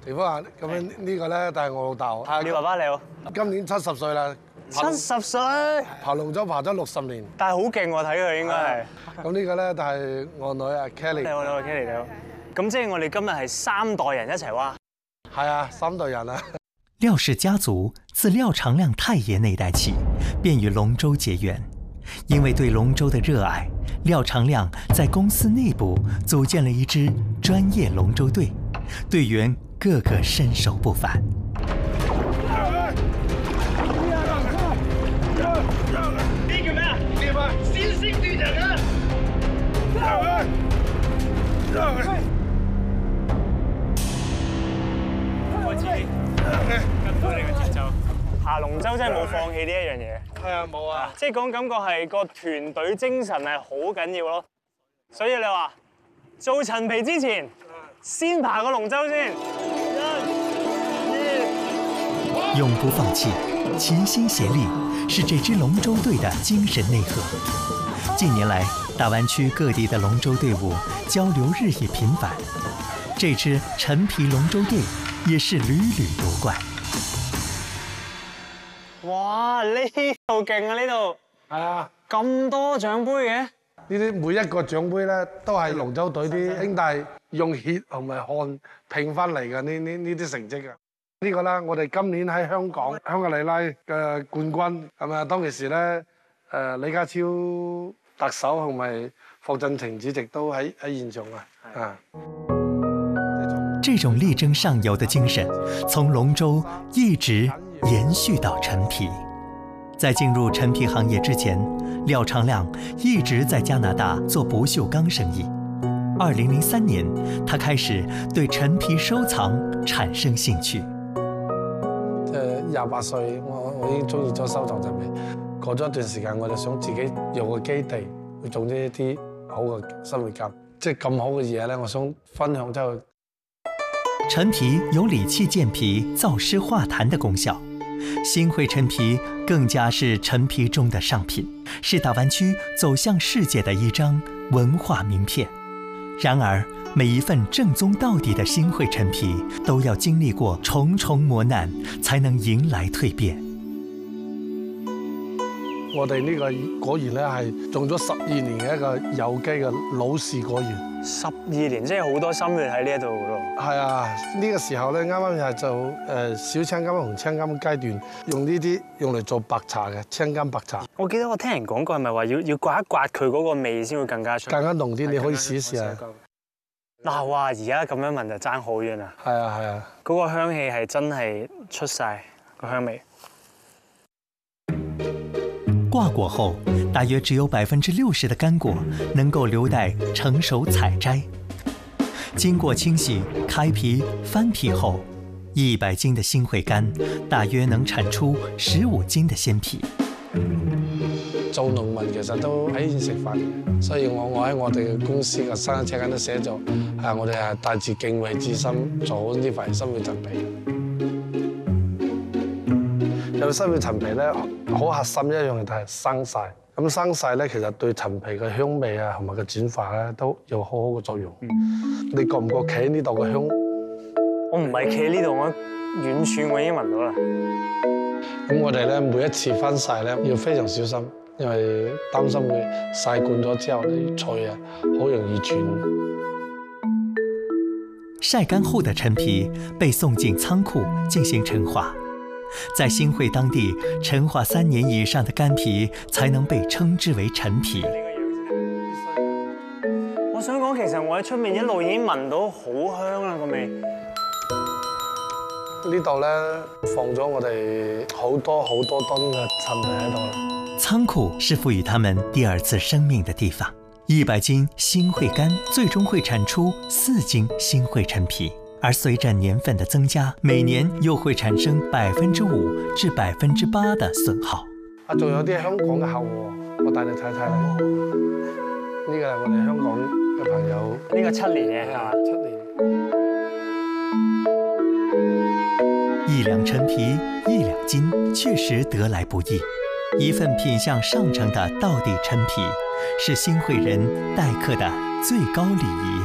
地方啊，咁樣呢個咧就係我老豆。 你爸爸你好， 今年70歲啦。 70歲， 爬龍舟爬咗60年。 但係好勁喎，睇佢應該係。 咁呢個咧就係我女啊 Kelly。 你好，Kelly 你好。咁即係我哋今日係3代人一齊挖。 係啊，3代人啊。 廖氏家族自廖长亮太爷那代起，便与龙舟结缘。因为对龙舟的热爱，廖长亮在公司内部组建了一支专业龙舟队，队员个个身手不凡。 呢叫咩啊？獵啊！先聲奪人啊！ 開始，跟到你嘅節奏。爬龍舟真係冇放棄呢一樣嘢。 係啊，冇啊。 即係講感覺係個團隊精神係好緊要咯。所以你話做陳皮之前，先爬個龍舟先。 永不放棄，齐心协力。 是这支龙舟队的精神内核。近年来，大湾区各地的龙舟队伍交流日益频繁，这支陈皮龙舟队也是屡屡夺冠。 哇！呢度勁啊！呢度係啊， 咁多獎杯嘅。 呢啲每一個獎杯咧，都係龍舟隊啲兄弟用血同埋汗拼翻嚟嘅呢啲成績啊！ 呢個啦，我哋今年喺香港香格里拉嘅冠軍係咪啊？當其時咧，李家超特首同埋霍震霆主席都喺現場啊！ 这种力争上游的精神，从龙舟一直延续到陈皮。在进入陈皮行业之前，廖长亮一直在加拿大做不锈钢生意。2003年，他開始對陳皮收藏產生興趣。 28歲，我已經中意咗收藏陳皮。過咗一段時間，我就想自己有個基地，去種呢一啲好嘅生活柑。即係咁好嘅嘢咧，我想分享出去。 陳皮有理氣健脾、燥濕化痰的功效，新會陳皮更加是陳皮中的上品，是大灣區走向世界的一張文化名片。然而，每一份正宗到底的新會陳皮，都要經歷過重重磨難，才能迎來蛻變。 我哋呢個果園咧係種咗12年嘅一個有機嘅老氏果園。 12年，即係好多心血喺呢一度㗎咯。 係啊，呢個時候咧啱啱係做小青柑同青柑階段，用呢啲用嚟做白茶嘅青柑白茶。 我記得我聽人講過，係咪話要刮一刮佢嗰個味先會更加出？ 更加濃啲，你可以試一試啊！ 嗱，哇！而家咁樣聞就爭好遠啦。 係啊係啊， 嗰個香氣係真係出晒個香味。 掛果後，大約只有60%的乾果能夠留待成熟採摘。經過清洗、開皮、翻皮後，100斤的新會柑大約能產出15斤的鮮皮。 做農民其實都喺現食飯嘅，所以我喺我哋嘅公司嘅生產車間都寫咗，我哋係帶住敬畏之心做好呢塊新會陳皮。有新會陳皮咧，好核心一樣嘢就係生曬。咁生曬咧，其實對陳皮嘅香味啊同埋個轉化咧，都有好好嘅作用。你覺唔覺企喺呢度嘅香？ 我唔係企喺呢度，我遠處我已經聞到啦。 咁我哋咧每一次翻曬咧，要非常小心。因為擔心佢曬慣咗之後，啲菜啊好容易轉。 曬乾後的陳皮被送進倉庫進行陳化，在新會當地陳化3年以上的乾皮才能被稱之為陳皮。 我想講，其實我喺出面一路已經聞到好香啦個味。 呢度咧放咗我哋好多噸嘅陳皮喺度啦。 倉庫是賦予他們第二次生命的地方。100斤新會柑最終會產出4斤新會陳皮，而隨着年份的增加，每年又會產生5%至8%的損耗。 仲有啲香港嘅客戶，我帶你睇睇啦。呢個係我哋香港嘅朋友。 呢個7年嘅係嘛 ？7年。 1兩陳皮1兩斤，確實得來不易。一份品相上乘的道地陳皮，是新會人待客的最高禮儀。